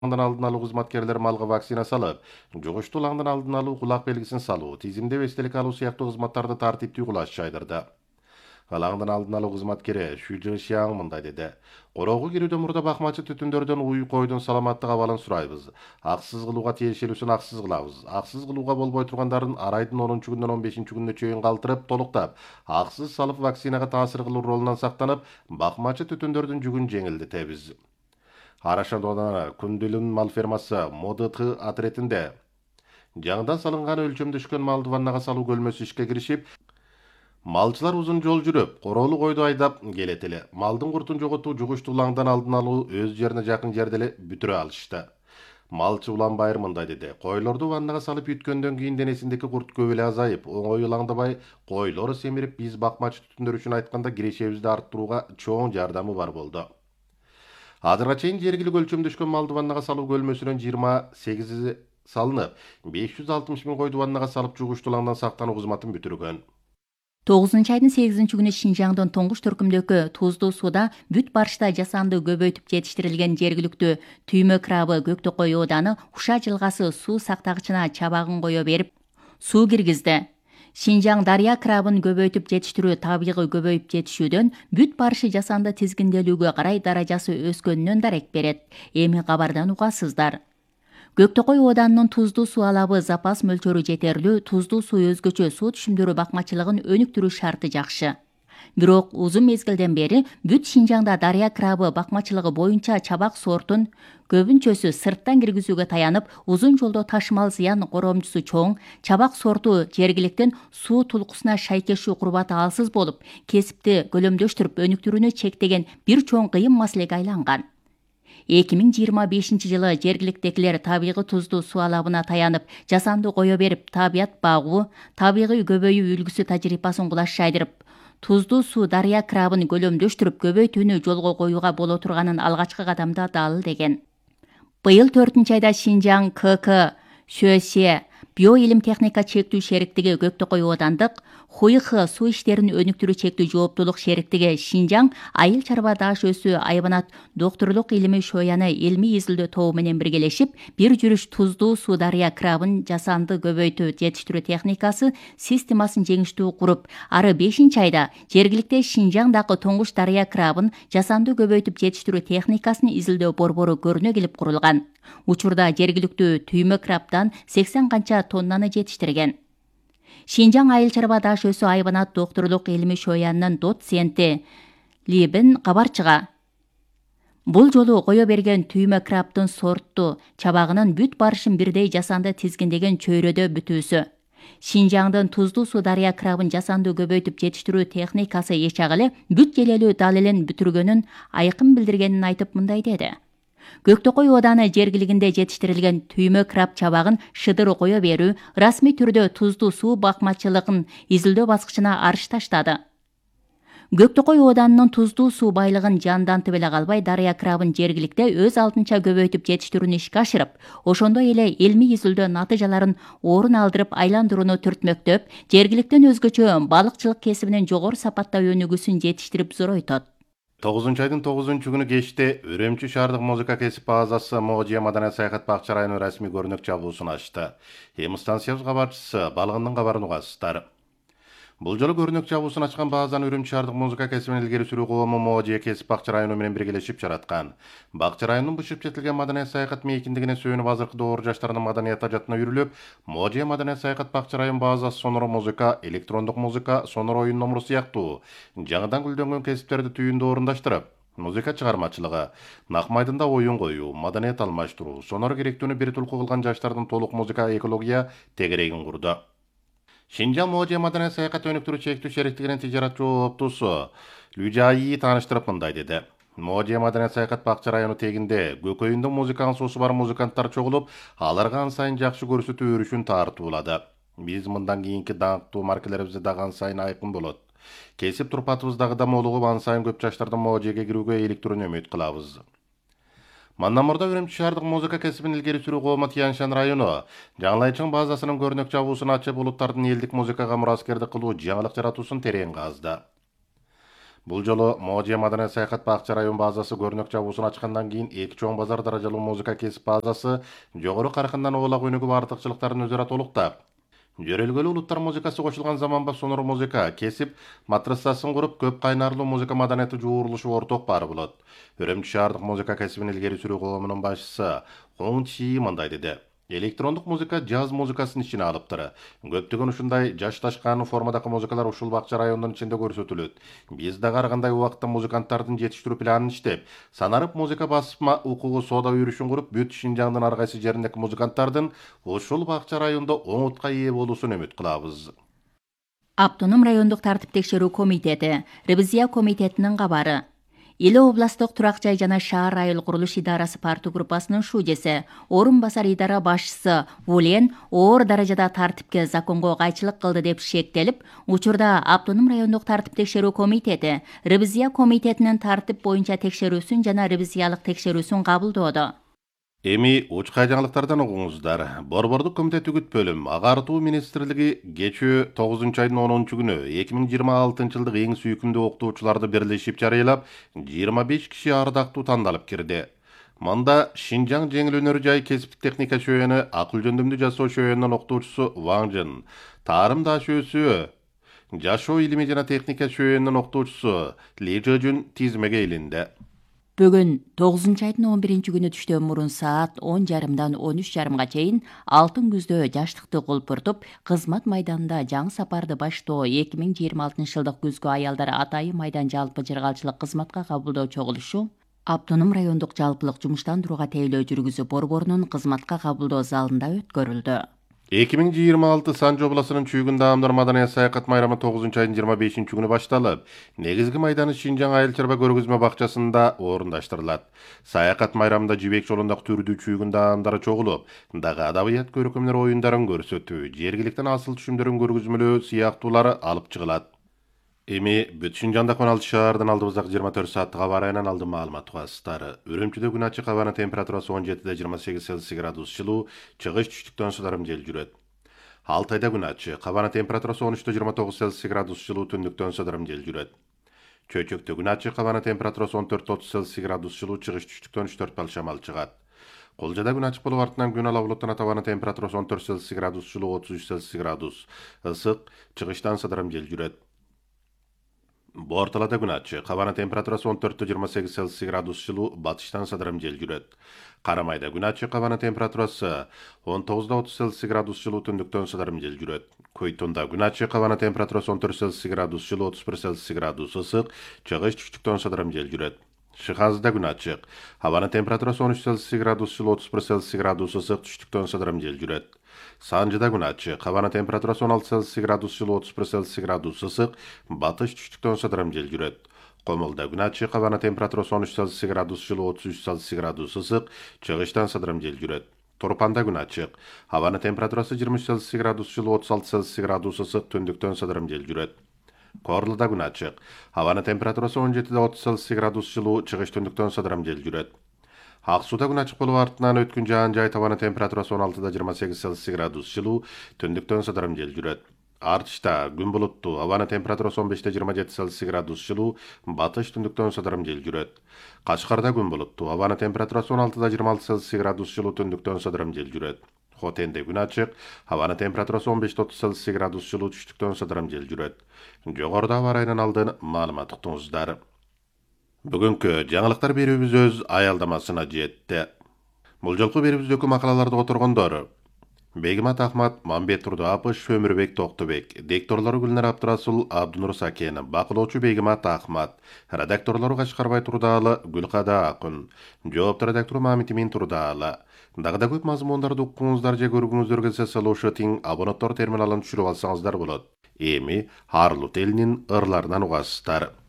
алдын алуу кызматкерлери малга вакцина салып, жугуштуулаңдын алдын алуу, кулак белгисин салуу, тизимдеп эстелик алуу сыяктуу кызматтарды тартиптүү кылаш жайдырды. Алаңдын алдын алуу кызматкери Шүжө Шияң мындай деди. Короого кирүүдөн мурда бакмачы түтүндөрдөн уй койдун саламаттык абалын сурайбыз. Аксыз кылууга тиешелүүсүн аксыз кылабыз. Аксыз кылууга болбой тургандарын арайдын 10-күндөн 15-күнүнө чейин калтырып, толуктап, аксыз салып вакцинага таасир кылуу ролунан сактанып, бакмачы түтүндөрдүн жүгүн жеңилдетебиз. Арашадона Күндүлүн мал фермасы МОДТ отретинде жаңыдан салынган өлчөмдөшкөн малды ваннага салуу көлмөсү ишке киришип, малчылар узун жол жүрүп, короолу койду айдап келет эле. Малдын куртун жоготуу, жугуштуулаңдан алдын алуу өз жерине жакын жерде эле бүтүрө алышты. Малчы Уланбайыр мындай деди. Койлорду ваннага салып үйткөндөн кийин денесиндеки курт көп эле азайып, оңой улаңдабай, койлор семирип, биз бакмачы түтүндөр үчүн айтканда кирешебизди арттырууга чоң жардамы бар болду. Азырга чейин жергилик өлчөмдөшкөн малды ваннага салуу көлмөсүнөн 28 салынып, 560 миң койду ваннага салып жугуштуулаңдан сактануу кызматын бүтүргөн. 9-айдын 8-күнү Шинжаңдын тоңгуш түркүмдөгү Туздуу сууда бүт барышта жасанды көбөйтүп жетиштирилген жергиликтүү түймө крабы Көктөкөй ооданы Уша жылгасы суу сактагычына чабагын кое берип, суу киргизди. Шинжаң дарыя крабын көбөйтүп жетиштирүү табигый көбөйүп жетишүүдөн бүт барышы жасанды тизгинделүүгө карай даражасы өскөнүнөн дарек берет. Эми кабардан угасыздар. Көктөкөй ооданынын туздуу суу алабы запас мөлчөрү жетерлүү, туздуу суу өзгөчө суу түшүмдөрү бакмачылыгын өнүктүрүү шарты жакшы. Бирок узун мезгилден бери бүт Шинжаңда дарыя крабы бакмачылыгы боюнча чабак сортун көбүнчөсү сырттан киргизүүгө таянып, узун жолдо ташымал зыян коромчусу чоң, чабак сорту жергиликтин суу тулкусуна шайкешүү курбаты алсыз болуп, кесипти көлөмдөштүрүп өнүктүрүүнү чектеген бир чоң кыйын маселеге айланган. 2025 жылы жергиликтегилер табигый туздуу суу алабына таянып, жасанды кое берип, табият багуу, табигый көбөйүү үлгүсү тажрыйбасын кулаш жайдырып, туздуу суу дарыя крабын көлөмдөштүрүп, көбөйтүүнү жолго коюуга боло турганын алгачкы кадамда дал деген. Быйыл 4-айда Шинжаң КК ШС Биоилим техника чектүү шериктиги Көктөкөй оодандык, ХУИХ суу иштерин өнүктүрүү чектүү жооптуулук шериктиги Шинжаң айыл чарба даш өсүү айбанат доктурлук илими шояны илмий изилдөө тобу менен биргелешип, бир жүрүш туздуу суу дарыя крабын жасанды көбөйтүү жетиштирүү техникасы системасын жеңиштүү куруп, ары 5-айда жергиликте Шинжаңдагы тоңгуш дарыя крабын жасанды көбөйтүп жетиштирүү техникасын изилдөө борбору көрүнө келип курулган. Учурда жергиликтүү түймө крабдан 80 канча тоннаны жетиштирген. Шинжаң айыл чарба даш өсүү айбанат доктурлук илими шоянынын доценти Либин кабарчыга. Бул жолу кое берген түймө крабдын сортту чабагынын бүт барышын бирдей жасанды тизгиндеген чөйрөдө бүтүүсү. Шинжаңдын туздуу суу дарыя крабын жасанды көбөйтүп жетиштирүү техникасы эч ак эле бүт желелүү дал элен бүтүргөнүн айкын билдиргенин айтып мындай деди. Көктөкөй ооданы жергилигинде жетиштирилген түймө краб чабагын шыдыр кое берүү, расмий түрдө туздуу суу бакмачылыгын изилдөө баскычына арыш таштады. Көктөкөй ооданынын туздуу суу байлыгын жандантып эле калбай, дарыя крабын жергиликте өз алдынча көбөйтүп жетиштирүүнү ишке ашырып, ошондой эле илмий изилдөө натыйжаларын орун алдырып айландырууну түртмөктөп, жергиликтен өзгөчө балыкчылык кесибинин жогору сапатта өнүгүүсүн жетиштирип зоройтот. 9-айдын 9-күнү кечте Үрөмчү шаардык музыка кесип базасы МОЖ маданият саякат бакча району расмий көрүнөк чабуусун ачты. Эми станциябыз кабарчысы Балыгындын кабарын угасыздар. Бул жолу көрүнөк чабуусун ачкан базаны Үрөмчү шаардык музыка кесибин илгери сүрүү коому МОЖ кесип бакча району менен биргелешип жараткан. Бакча районунун бышып жетилген маданият саякат мейкиндигине сүйөнүп, азыркы доор жаштардын маданият ажатына үйрүлүп, МОЖ маданият саякат бакча район базасы сонор музыка, электрондук музыка, сонор оюн номуру сыяктуу жаңыдан гүлдөнгөн кесиптерди түйүндө орундаштырып, музыка чыгармачылыгы, нак майдында оюн коюу, маданият алмаштыруу, сонор керектүүнү бир тулку кылган жаштардын толук музыка экология тегерегин курду. Шинжаң МОЖ маданият саякат өнүктүрүү чектүү шериктигинин тижаратчы оптусу Лүжайи тааныштырып мындай деди. МОЖ маданият саякат бакча району тегинде көкөйүндө музыка аңсоосу бар музыканттар чогулуп, аларга ан сайын жакшы көрсөтүү өрүшүн тартуулады. Биз мындан кийинки даңктуу маркелерибизде дагы ан сайын айкын болот. Кесип турпатыбыздагы да молугуп, ан сайын көп жаштардын МОЖге кирүүгө электирүүнү үмүт кылабыз. Мандан мурда Үрөмчү шаардык музыка кесибин илгери сүрүү коому Тянь-Шань району Жаңылайчың базасынын көрүнөк чабуусун ачып, улуттардын элдик музыкага мураскердик кылуу жаңылык жаратуусун терең казды. Бул жолу Можия маданият саякат бакча район базасы көрүнөк жабуусун ачкандан кийин эки чоң базар даражалуу музыка кесип базасы жогору каркындан оолак өнүгүп артыкчылыктарын өзүрө толуктап, жөрөлгөлүү улуттар музыкасы кошулган заманба сонор музыка кесип матрассасын куруп көп кайнарлуу музыка маданияты жуурулушу орток баары болот. Үрөмчү шаардык музыка кесибин илгери сүрүү коомунун башчысы Хун Чи мындай деди: электрондук музыка джаз музыкасын ичине алыптыр. Көптөгөн ушундай жашташкан формадагы музыкалар ушул бакча райондун ичинде көрсөтүлөт. Биз дагы ар кандай убакытта музыканттардын жетиштирүү планын иштеп, санарып музыка басма укугу соода үйрүшүн куруп, бүт Шинжаңдын ар кайсы жериндеги музыканттардын ушул бакча райондо оңутка ээ болуусун үмүт кылабыз. Автоном райондук тартип текшерүү комитети, ревизия комитетинин кабары. Эле областык турак жай жана шаар айыл курулуш идарасы партия группасынын шуудеси, орун басар идара башчысы Вулен оор даражада тартипке, законго кайчылык кылды деп шектелип, учурда автоном райондук тартип текшерүү комитети ревизия комитетинин тартип боюнча текшерүүсүн жана ревизиялык текшерүүсүн кабылдоодо. Эми учкай жаңылыктардан угуңуздар. Борбордук комитет үгүт бөлүм Агартуу министрлиги кечүү 9 айдын 10 күнү 2026 жылдык эң сүйкүмдүү окутуучуларды бирлешип жарыялап, 25 киши ардактуу тандалып кирди. Мында Шинжаң жеңил өнөр жай кесиптик техника шөөнү акыл жөндөмдүү жасоо шөөнүнүн окутуучусу Ваң Жын, тарым дашөөсү жашоо илими жана техника шөөнүнүн окутуучусу Ли Жөжүн тизмеге илинди. Бүгүн 9 айдын 11 күнү түштөн мурун саат 10:30дан 13:30 чейин Алтын күздө жаштыкты кулпуртуп, кызмат майданында жаңы сапарды баштоо 2026 жылдык күзгү аялдар атайын майдан жалпы жыргалчылык кызматка кабылдоо чогулушу Автоном райондук жалпылык жумуштандырууга тейлөө жүргүзүү борборунун кызматка кабылдоо залында өткөрүлдү. 2026 Санжы обласынын чүйгүн даамдар маданият саякат майрамы 9 айдын 25 күнү башталып, негизги майданы Шинжаң айыл чарба көргөзмө бакчасында орундаштырылат. Саякат майрамында жибек жолундагы түрдүү чүйгүн даамдары чогулуп, дагы адабият көркөмдөр оюндарын көрсөтүү, жергиликтен асыл түшүмдөрүн көргөзмөлөө сыяктуулары алып чыгылат. Эми бүт Шинжаңда 16 шаардын алдыбыздагы 24 сааттык аба ырайынан алдын маалымат угасыздар. Үрөмчүдө күн ачык, абанын температурасы 17-28 Цельсий градус жылуу, чыгыш түштүктөн сударым жел жүрөт. Алтайда күн ачык, абанын температурасы 13-29 Цельсий градус жылуу, түндүктөн сударым жел жүрөт. Чөйчөктө күн ачык, абанын температурасы 14-30 Цельсий градус жылуу, чыгыш түштүктөн 3-4 бал шамал чыгат. Колжада күн ачык болуп, артынан күн ала булуттанат, абанын температурасы 14 Цельсий градус жылуу, 33 Цельсий градус ысык, чыгыштан сударым жел жүрөт. Борталада күн ачык, абанын температурасы 14-28 Цельсий градус жылуу, батыштан садырым жел жүрөт. Карамайда күн ачык, абанын температурасы 19-30 Цельсий градус жылуу, түндүктөн садырым жел жүрөт. Көйтунда күн ачык, абанын температурасы 14 Цельсий градус жылуу, 31 Цельсий градус ысык, чыгыш түштүктөн садырым жел жүрөт. Шыхазда күн ачык, абанын температурасы 13 Цельсий градус жылуу, 31 Цельсий градус ысык, түштүктөн садырым жел жүрөт. Санжыда күн ачык, абанын температурасы 16 Цельсий градус жылуу, 31 Цельсий градус ысык, батыш түштүктөн садырым жел жүрөт. Комулда күн ачык, абанын температурасы 13 Цельсий градус жылуу, 33 Цельсий градус ысык, чыгыштан садырым жел жүрөт. Турпанда күн ачык, абанын температурасы 23 Цельсий градус жылуу, 36 Цельсий градус ысык, түндүктөн садырым жел жүрөт. Корлуда күн ачык, абанын температурасы 17-30 Цельсий градус жылуу, чыгыш түндүктөн садырым жел жүрөт. Ак сууда күн ачык болуп, артынан өткүн жаан жай, табанын температурасы 16-28 Цельсий градус жылуу, түндүктөн садырым жел жүрөт. Артышта күн булуттуу, абанын температурасы 15-27 Цельсий градус жылуу, батыш түндүктөн садырым жел жүрөт. Кашкарда күн булуттуу, абанын температурасы 16-26 Цельсий градус жылуу, түндүктөн садырым жел жүрөт. Хотенде күн ачык, абанын температурасы 15-30 Цельсий градус жылуу, түштүктөн садырым жел жүрөт. Жогоруда аба ырайынан алдын маалымат уктуңуздар. Бүгүнкү жаңылыктар берүүбүз өз аялдамасына жетти. Бул жолку берүүбүздөгү макалаларды которгондор: Бегимат Ахмат, Мамбет Турдуапыш, Өмүрбек Токтубек, дикторлору Гүлнар Абдырасул, Абдунур Сакен, бакылоочу Бегимат Ахмат, редакторлору Кашкарбай Турдаалы, Гүлкада Акын, жоопту редактору Мамитимин Турдаалы. Дагы да көп мазмундарды уккуңуздар же көргүңүздөр келсе, салуушу тиң абоненттор терминалын түшүрүп алсаңыздар болот. Эми Арлут элинин ырларынан угасыздар.